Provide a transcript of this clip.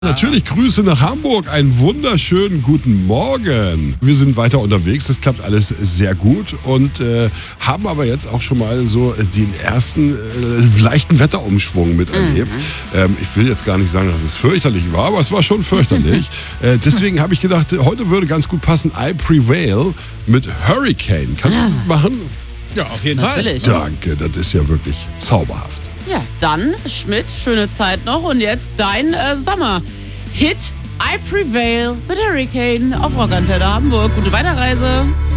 Natürlich Grüße nach Hamburg, einen wunderschönen guten Morgen. Wir sind weiter unterwegs, das klappt alles sehr gut und haben aber jetzt auch schon mal so den ersten leichten Wetterumschwung miterlebt. Ich will jetzt gar nicht sagen, dass es fürchterlich war, aber es war schon fürchterlich. Deswegen habe ich gedacht, heute würde ganz gut passen I Prevail mit Hurricane. Kannst du machen? Ja, auf jeden Fall. Natürlich. Danke, das ist ja wirklich zauberhaft. Ja, dann Schmidt, schöne Zeit noch und jetzt dein Sommer-Hit I Prevail mit Hurricane auf Rockantenne Hamburg. Gute Weiterreise.